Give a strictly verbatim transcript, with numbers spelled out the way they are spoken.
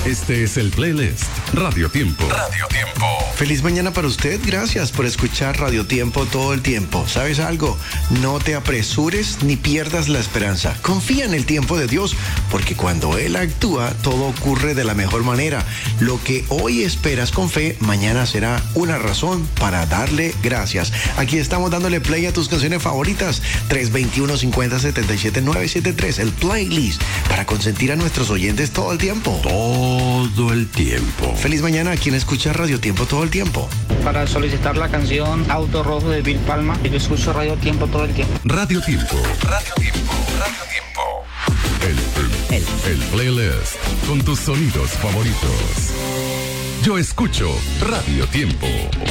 Este es el playlist Radio Tiempo. Radio Tiempo. Feliz mañana para usted. Gracias por escuchar Radio Tiempo todo el tiempo. ¿Sabes algo? No te apresures ni pierdas la esperanza. Confía en el tiempo de Dios, porque cuando Él actúa, todo ocurre de la mejor manera. Lo que hoy esperas con fe, mañana será una razón para darle gracias. Aquí estamos dándole play a tus canciones favoritas. tres dos uno, cinco cero, siete siete nueve siete tres, el playlist, para consentir a nuestros oyentes todo el tiempo. Todo el tiempo. Feliz mañana a quien escucha Radio Tiempo todo el tiempo. Para solicitar la canción Auto Rojo de Bill Palma, yo escucho Radio Tiempo todo el tiempo. Radio Tiempo. Radio Tiempo. Radio Tiempo. El, el, el, el playlist con tus sonidos favoritos. Yo escucho Radio Tiempo.